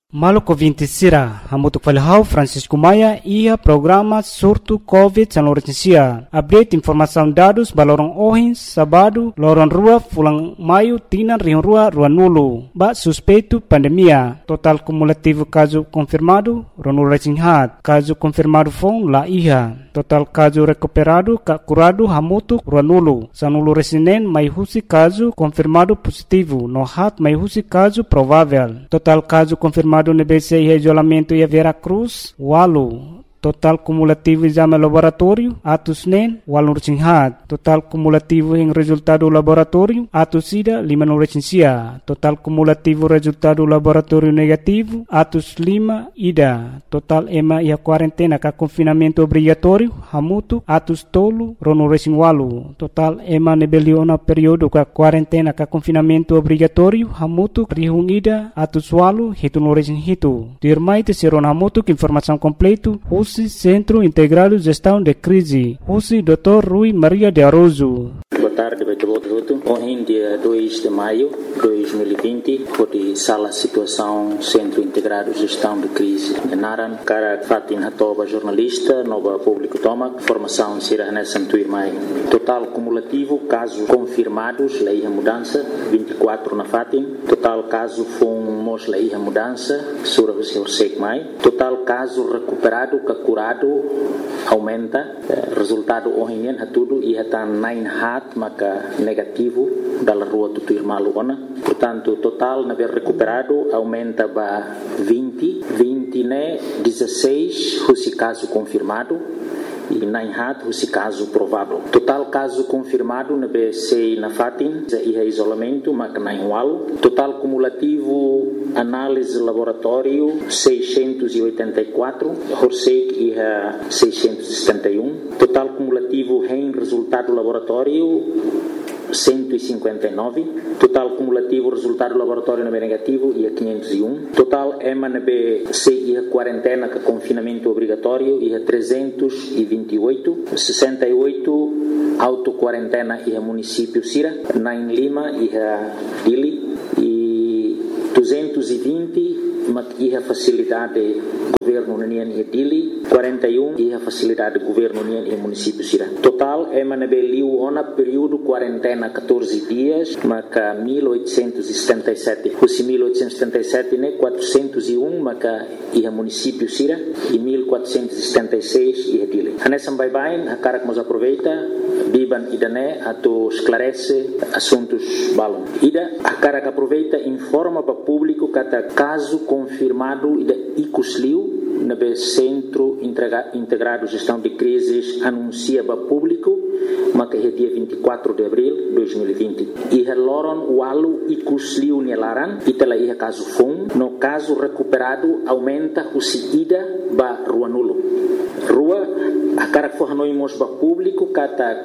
Maluco 20 Sira, hamutuk falhau Francisco Maia ia programa surto Covid San Laurencia. Update informação dados balorong ohin sabado lorong rua fulang maio tinan rion rua nulu. Ba suspeito pandemia. Total cumulativo caso confirmado ronu resinhat. Caso confirmado fon la iha. Total caso recuperado curado hamutuk nulu. Sanulu resinen mai husi caso confirmado positivo. No hat mai husi caso provável. Total caso confirmado no BC e isolamento e Veracruz, Walu. Total cumulativo exame laboratório, atos NEN, Walu Resinhat. Total cumulativo em resultado laboratório, atos SIDA, 5 no recensia. Total cumulativo resultado laboratório negativo, atos 5 IDA. Total EMA e a quarentena com confinamento obrigatório, Hamutu, atos tolo, Rono Resin Walu. Total EMA nebeliona período com quarentena com confinamento obrigatório, Hamutu, Rihung IDA, atos Walu, Hitu no Resin Hitu. Dirmai te seron Hamutu, informação completo, Centro Integrado de Gestão de Crise. Husi Dr. Rui Maria de Aroso. Boa tarde, Beto. Ontem, dia 2 de maio de 2020, foi sala situação Centro Integrado de Gestão de Crise. Naran, cara Fatin Hatoba, jornalista, nova público toma, formação Sira Nessa Tuirmai. Total cumulativo, casos confirmados, lei a mudança, 24 na Fatin. Total caso fomos lei a mudança, Sura Hussein Mai. Total caso recuperado, curado, aumenta. Resultado ontem é tudo e está 9 hat, maka negativo da rua do Tuirmalu ona. Portanto, total na ver recuperado aumenta para 20 né 16 esse caso confirmado e 9 hat esse caso provável. Total caso confirmado na BC na Fatin e isolamento maka 9 wal. Total cumulativo análise laboratório 684, Horsek e 671. Total cumulativo em resultado laboratório 159. Total cumulativo resultado laboratório na B negativo e 501. Total EMA na BC e quarentena com confinamento obrigatório e 328. 68 auto-quarentena e município Sira, 9 Lima e Dili e 220 e a facilidade governo União e Dili, 41 e a facilidade governo União e município Sira. Total é manabeliu ona período quarentena 14 dias, maca 1877. Os 1877 né 401 maca e a município Sira e 1476 e a Dili. Anessa bye a cara que nos aproveita biban idane ato esclarece assuntos balon. Ida a cara que aproveita informa para público cada caso confirmado ida icusliu na Centro Integrado de Gestão de Crises anuncia para público mas que é dia 24 de abril de 2020 e loron walu icusliu nelaran e tela ia caso fom no caso recuperado aumenta o ida ba rua nulo rua a cara que for noimos para público kata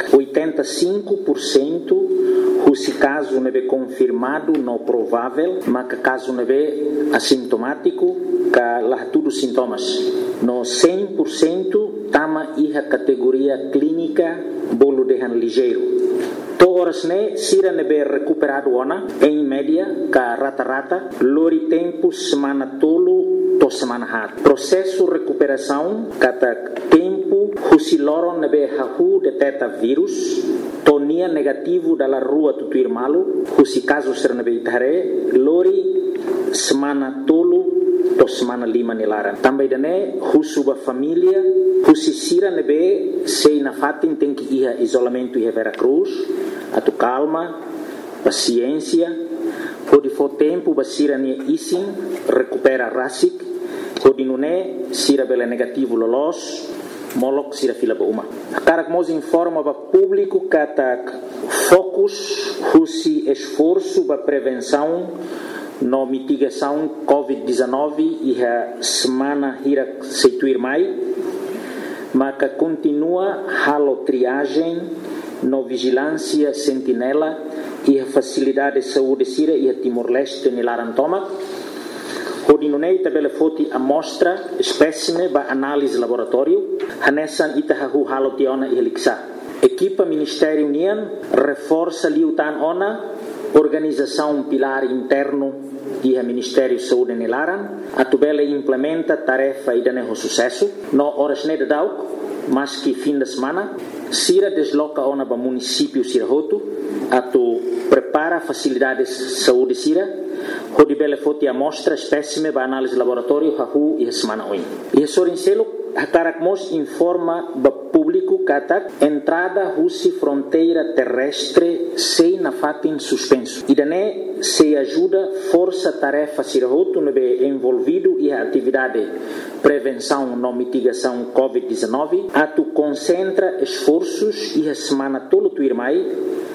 85% esse caso não é confirmado, não provável, mas que caso não é assintomático, que lá tudo sintomas. No 100% tama a categoria clínica bolo de han ligeiro. Todas né sira ne be recuperado ona em média ka rata lori tempo semana tolo to semana hat. Processo recuperação kata tempo husi loron ne be hahu detecta vírus tonia negativo dalla rua Tutuirmalu husi caso ser ne be itare lori semana tolo to semana 5 nilaran. Também dane husuba família husi sira ne be sei na Fatin tem que ir isolamento e Veracruz atu calma, paciência, pode for tempo basira ni isin recupera rasik, pode nune sira bela negativo lolos, molok sira fila ba uma. Karak mos informa ba público katak fokus husi esforço ba prevenção no mitigação COVID-19 e a semana hira seituir mai, maka continua halo triagem no vigilância sentinela e a facilidade de saúde Sira e a Timor-Leste nilaran tomat. Hodinunei tabela foti amostra espécime ba análise laboratório hanessan itahahu halotiona e heliksa. Equipa Ministério União reforça liutan ona organização pilar interno e Ministério de Saúde Nilaran, a tubela implementa tarefa e dane sucesso, no horas ne de dauk, mas que fim de semana, Sira desloca ona para município Sirahoto, a tu prepara facilidades de saúde Sira, onde bele foti amostra espécime para análise laboratório hahu e semana oin. E sorincelo Hakarakmos informa ba público que entrada russi fronteira terrestre sem na fatin suspenso. E daí se ajuda força tarefa Sirahoto nebe envolvido e a atividade prevenção no mitigação COVID-19 a tu concentra esforços e a semana todo tu irmai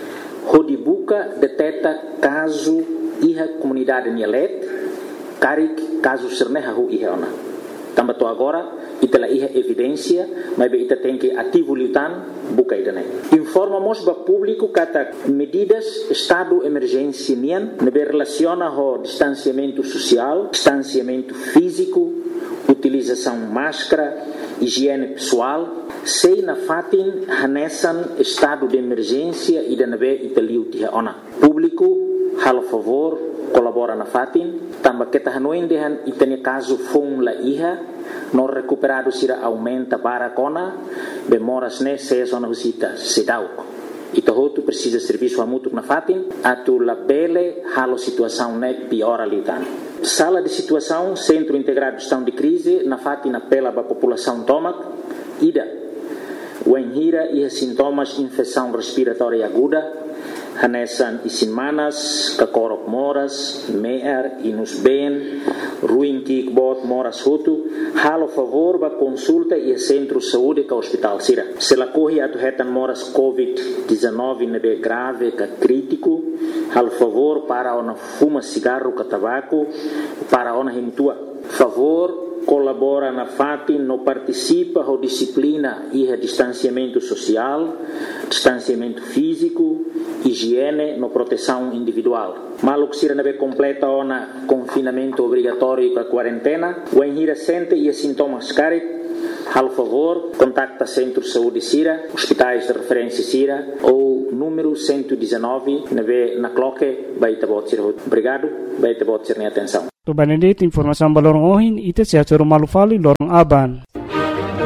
Rodibuca detecta caso e a comunidade Nielet carik caso sernehahu e ona. Também agora ita la iha evidência, mas ita tem que ativo lutan buka idane. Informamos ba público kata medidas estado emergência nian nebe relaciona ho distanciamento social, distanciamento físico, utilização máscara, higiene pessoal, sei na fatin hanesan estado de emergência e nebe ita liuti ona. Público halo favor colabora na fatin, também que tahanoin dehan itane caso fong la iha no recuperado sira aumenta para kona demoras ne se zona visita sedauk ito hotu precisa serviço amutuk na fatin atu la bele halo situação ne piora litan sala de situação centro integrado de gestão de crise na fatin apela ba população tomak ida wenhira e sintomas infecção respiratória aguda hanesan isin manas, kakorok moras, meer, inus ben, ruim kikbot moras hutu, halo favor ba consulta e centro saúde ka hospital sira. Se la corre atu hetan moras COVID-19 nebe grave ka crítico, halo favor para ona fuma cigarro ka tabaco, para ona himtua. Favor colabora na fatin, no participa ho disciplina e distanciamento social, distanciamento físico, higiene, no proteção individual. Maluk sira nebe completa ona confinamento obrigatório com a quarentena, o enhira sente e sintomas carik, hal favor, contacta Centro de Saúde Sira, hospitais de referência Sira, ou número 119, nebe na cloque, baita bot sira. Obrigado, baita bot sira atenção. To Benedict informação balorong ohin ite sia choro malufali lorong aban.